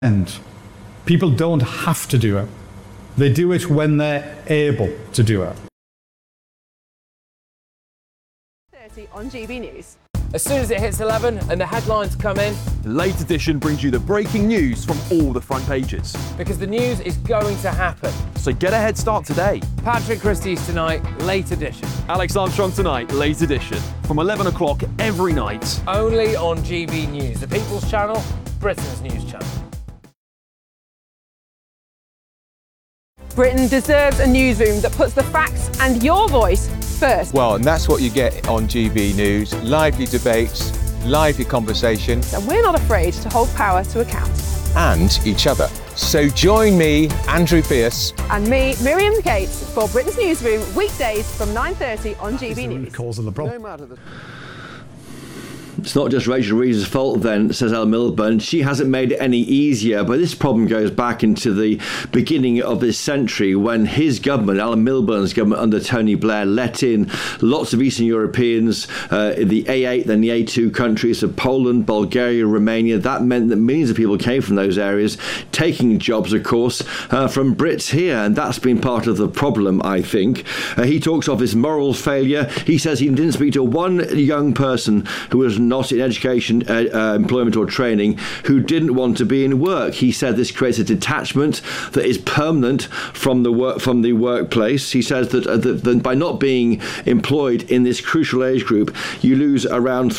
And people don't have to do it. They do it when they're able to do it. On GB News. As soon as it hits 11 and the headlines come in, the Late Edition brings you the breaking news from all the front pages. Because the news is going to happen. So get a head start today. Patrick Christie's tonight, Late Edition. Alex Armstrong tonight, Late Edition. From 11 o'clock every night. Only on GB News, the People's Channel, Britain's news channel. Britain deserves a newsroom that puts the facts and your voice first. Well, and that's what you get on GB News. Lively debates, lively conversation. And we're not afraid to hold power to account. And each other. So join me, Andrew Pierce. And me, Miriam Gates, for Britain's Newsroom, weekdays from 9:30 on GB News. Causing the problem. It's not just Rachel Reeves' fault then, says Alan Milburn. She hasn't made it any easier, but this problem goes back into the beginning of this century when his government, Alan Milburn's government under Tony Blair, let in lots of Eastern Europeans, the A8, then the A2 countries of Poland, Bulgaria, Romania. That meant that millions of people came from those areas, taking jobs, of course, from Brits here, and that's been part of the problem, I think. He talks of his moral failure. He says he didn't speak to one young person who was not in education, employment or training, who didn't want to be in work. He said this creates a detachment that is permanent from the workplace. He says that by not being employed in this crucial age group, you lose around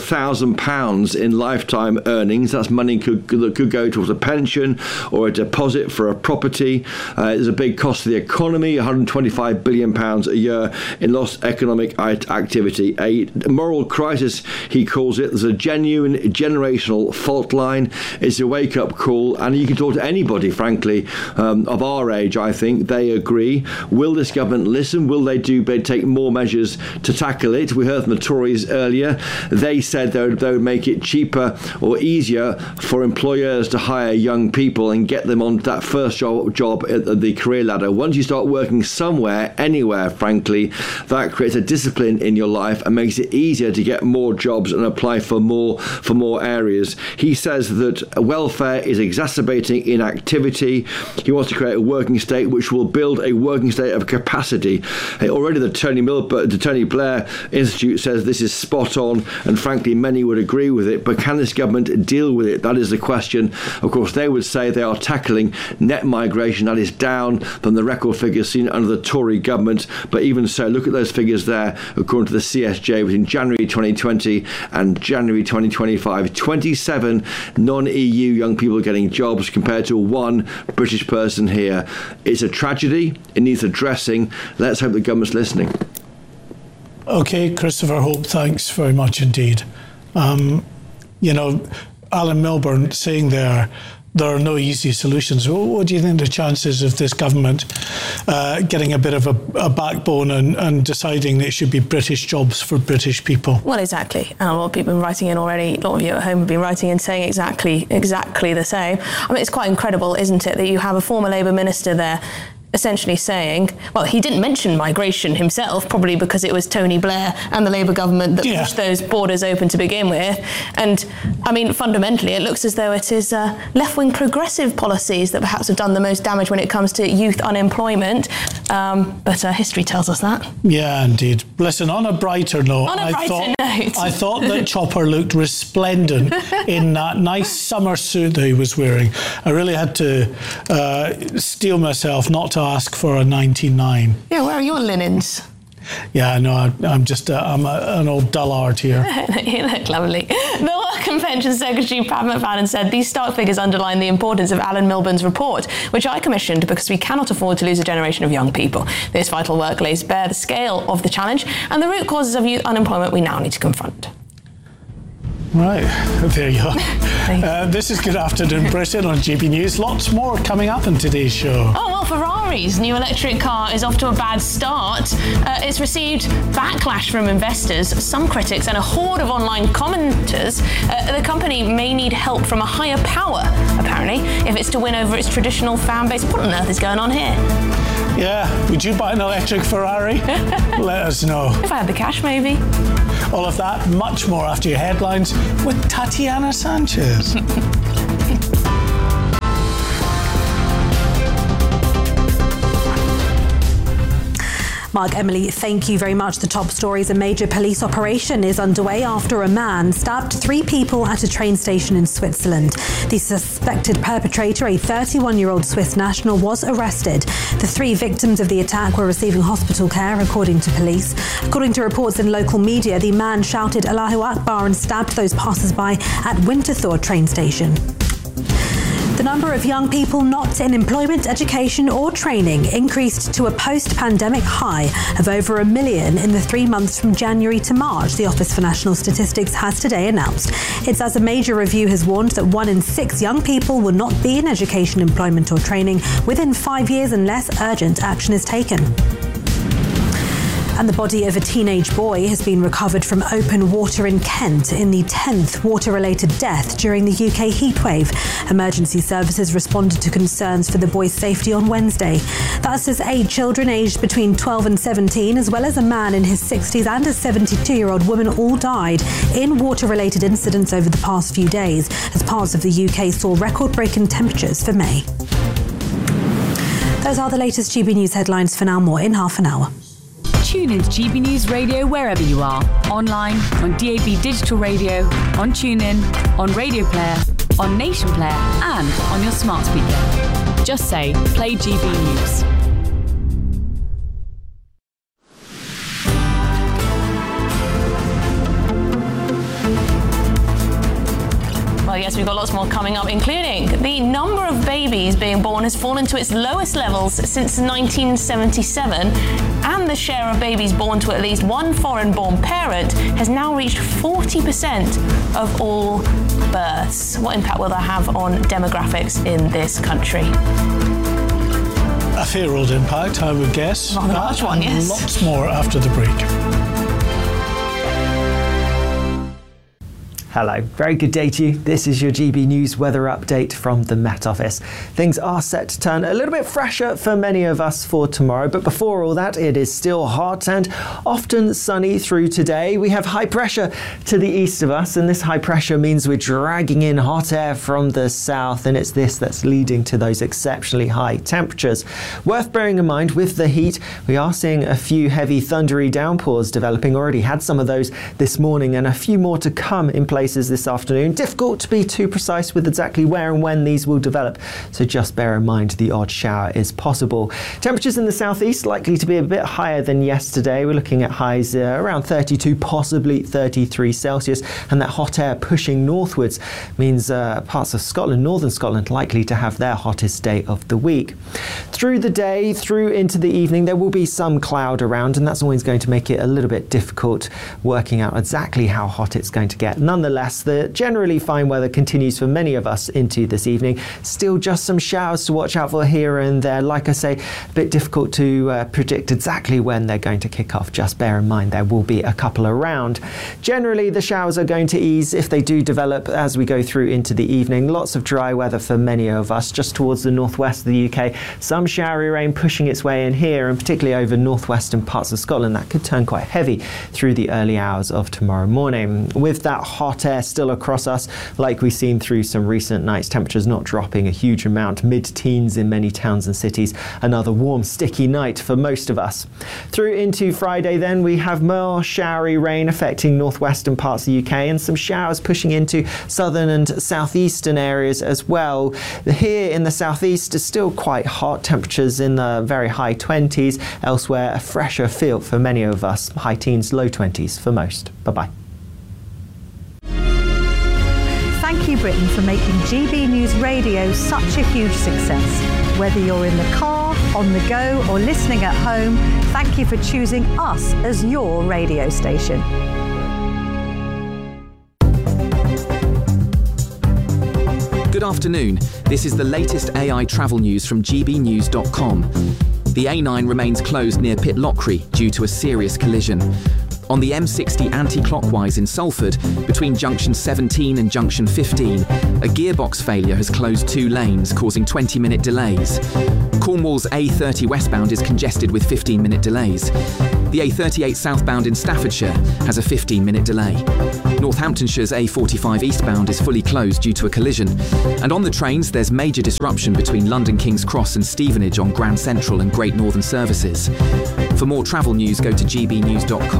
£300,000 in lifetime earnings. That's money that could go towards a pension or a deposit for a property. There's a big cost to the economy, £125 billion a year in lost economic activity. A moral crisis, he calls it. There's a genuine generational fault line. It's a wake-up call, and you can talk to anybody, frankly, of our age. I think they agree. Will this government listen? Will they take more measures to tackle it? We heard from the Tories earlier. They said they would make it cheaper or easier for employers to hire young people and get them on that first job at the career ladder. Once you start working somewhere, anywhere, frankly, that creates a discipline in your life and makes it easier to get more jobs and apply for more areas. He says that welfare is exacerbating inactivity. He wants to create a working state which will build a working state of capacity. Already the Tony Blair Institute says this is spot on, and frankly many would agree with it, but can this government deal with it? That is the question. Of course, they would say they are tackling net migration. That is down from the record figures seen under the Tory government, but even so, look at those figures there. According to the CSJ, between January 2020 and January 2025, 27 non-EU young people getting jobs compared to one British person here. It's a tragedy. It needs addressing. Let's hope the government's listening. OK, Christopher Hope, thanks very much indeed. Alan Milburn saying there are no easy solutions. What do you think the chances of this government getting a bit of a backbone and deciding that it should be British jobs for British people? Well, exactly. And a lot of people have been writing in already. A lot of you at home have been writing in saying exactly the same. I mean, it's quite incredible, isn't it, that you have a former Labour minister there essentially saying, well, he didn't mention migration himself, probably because it was Tony Blair and the Labour government that pushed those borders open to begin with. And, I mean, fundamentally, it looks as though it is left-wing progressive policies that perhaps have done the most damage when it comes to youth unemployment. But history tells us that. Yeah, indeed. Listen, on a brighter note, I thought that Chopper looked resplendent in that nice summer suit that he was wearing. I really had to steel myself not to ask for a 99. Yeah, where are your linens? Yeah, no, I'm an old dullard here. You look lovely. The Work and Pensions Secretary Pat McFadden said these stark figures underline the importance of Alan Milburn's report, which I commissioned because we cannot afford to lose a generation of young people. This vital work lays bare the scale of the challenge and the root causes of youth unemployment we now need to confront. Right, there you are. This is Good Afternoon Britain on GB News. Lots more coming up in today's show. Oh, well, Ferrari's new electric car is off to a bad start. It's received backlash from investors, some critics and a horde of online commenters. The company may need help from a higher power, apparently, if it's to win over its traditional fan base. What on earth is going on here? Yeah, would you buy an electric Ferrari? Let us know. If I had the cash, maybe. All of that, much more after your headlines with Tatiana Sanchez. Mark, Emily, thank you very much. The top stories: a major police operation is underway after a man stabbed 3 people at a train station in Switzerland. The suspected perpetrator, a 31-year-old Swiss national, was arrested. The 3 victims of the attack were receiving hospital care, according to police. According to reports in local media, the man shouted Allahu Akbar and stabbed those passers-by at Winterthur train station. The number of young people not in employment, education or training increased to a post-pandemic high of over 1 million in the 3 months from January to March, the Office for National Statistics has today announced. It's as a major review has warned that 1 in 6 young people will not be in education, employment or training within 5 years unless urgent action is taken. And the body of a teenage boy has been recovered from open water in Kent in the 10th water-related death during the UK heatwave. Emergency services responded to concerns for the boy's safety on Wednesday. That says 8 children aged between 12 and 17, as well as a man in his 60s and a 72-year-old woman, all died in water-related incidents over the past few days, as parts of the UK saw record-breaking temperatures for May. Those are the latest GB News headlines. For now, more in half an hour. Tune into GB News Radio wherever you are. Online, on DAB Digital Radio, on TuneIn, on Radio Player, on Nation Player and on your smart speaker. Just say, play GB News. Well, yes, we've got lots more coming up, including the number of babies being born has fallen to its lowest levels since 1977, and the share of babies born to at least one foreign-born parent has now reached 40% of all births. What impact will that have on demographics in this country? A fair old impact, I would guess. Not a large one, yes. Lots more after the break. Hello, very good day to you. This is your GB News weather update from the Met Office. Things are set to turn a little bit fresher for many of us for tomorrow, but before all that, it is still hot and often sunny through today. We have high pressure to the east of us, and this high pressure means we're dragging in hot air from the south, and it's this that's leading to those exceptionally high temperatures. Worth bearing in mind, with the heat, we are seeing a few heavy thundery downpours developing. Already had some of those this morning and a few more to come in places this afternoon. Difficult to be too precise with exactly where and when these will develop, so just bear in mind the odd shower is possible. Temperatures in the southeast likely to be a bit higher than yesterday. We're looking at highs around 32, possibly 33 Celsius, and that hot air pushing northwards means parts of Scotland, northern Scotland, likely to have their hottest day of the week. Through the day, through into the evening, there will be some cloud around, and that's always going to make it a little bit difficult working out exactly how hot it's going to get. Nonetheless, the generally fine weather continues for many of us into this evening. Still just some showers to watch out for here and there. Like I say, a bit difficult to predict exactly when they're going to kick off. Just bear in mind there will be a couple around. Generally, the showers are going to ease if they do develop as we go through into the evening. Lots of dry weather for many of us just towards the northwest of the UK. Some showery rain pushing its way in here, and particularly over northwestern parts of Scotland. That could turn quite heavy through the early hours of tomorrow morning. With that hot air still across us, like we've seen through some recent nights, temperatures not dropping a huge amount, mid-teens in many towns and cities. Another warm, sticky night for most of us. Through into Friday then, we have more showery rain affecting northwestern parts of the UK, and some showers pushing into southern and southeastern areas as well. Here in the southeast is still quite hot, temperatures in the very high 20s. Elsewhere, a fresher feel for many of us, high teens, low 20s for most. Bye-bye. Thank you, Britain, for making GB News Radio such a huge success. Whether you're in the car, on the go, or listening at home, thank you for choosing us as your radio station. Good afternoon. This is the latest AI travel news from gbnews.com. The A9 remains closed near Pitlochry due to a serious collision. On the M60 anti-clockwise in Salford, between junction 17 and junction 15, a gearbox failure has closed 2 lanes, causing 20-minute delays. Cornwall's A30 westbound is congested with 15-minute delays. The A38 southbound in Staffordshire has a 15-minute delay. Northamptonshire's A45 eastbound is fully closed due to a collision. And on the trains, there's major disruption between London King's Cross and Stevenage on Grand Central and Great Northern services. For more travel news, go to gbnews.com.